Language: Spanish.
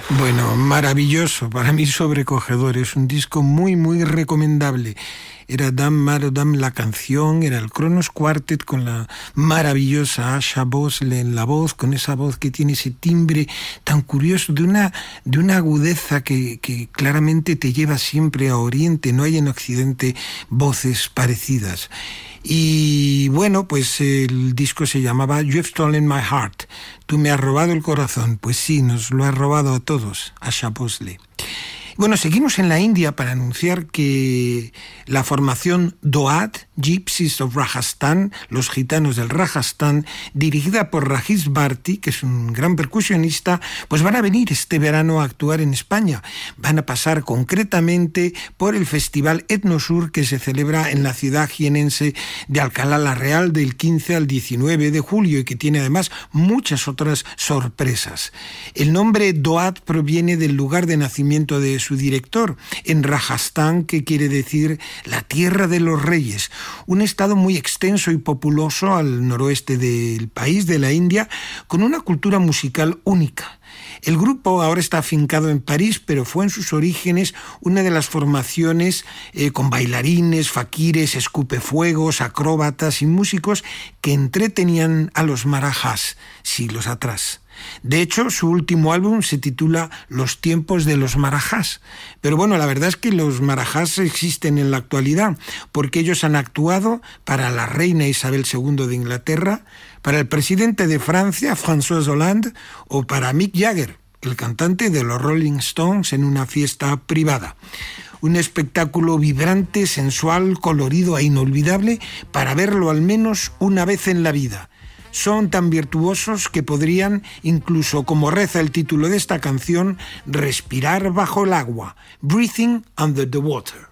Bueno, maravilloso, para mí sobrecogedor, es un disco muy, muy recomendable. Era Dame Maro Dame la canción, era el Kronos Quartet con la maravillosa Asha Vosloo en la voz, con esa voz que tiene ese timbre tan curioso, de una agudeza que claramente te lleva siempre a Oriente, no hay en Occidente voces parecidas. Y bueno, pues el disco se llamaba You've Stolen My Heart, tú me has robado el corazón. Pues sí, nos lo has robado a todos, Asha Vosloo. Bueno, seguimos en la India para anunciar que la formación DOAD, Gypsies of Rajasthan, los gitanos del Rajasthan, dirigida por Rajesh Bharti, que es un gran percusionista, pues van a venir este verano a actuar en España. Van a pasar concretamente por el Festival Etnosur que se celebra en la ciudad jienense de Alcalá la Real del 15 al 19 de julio y que tiene además muchas otras sorpresas. El nombre DOAD proviene del lugar de nacimiento de su director, en Rajasthan, que quiere decir la tierra de los reyes, un estado muy extenso y populoso al noroeste del país, de la India, con una cultura musical única. El grupo ahora está afincado en París, pero fue en sus orígenes una de las formaciones con bailarines, faquires, escupefuegos, acróbatas y músicos que entretenían a los marajas siglos atrás. De hecho, su último álbum se titula Los tiempos de los marajás. Pero bueno, la verdad es que los marajás existen en la actualidad, porque ellos han actuado para la reina Isabel II de Inglaterra, para el presidente de Francia, François Hollande, o para Mick Jagger, el cantante de los Rolling Stones, en una fiesta privada. Un espectáculo vibrante, sensual, colorido e inolvidable para verlo al menos una vez en la vida. Son tan virtuosos que podrían, incluso como reza el título de esta canción, respirar bajo el agua, breathing under the water.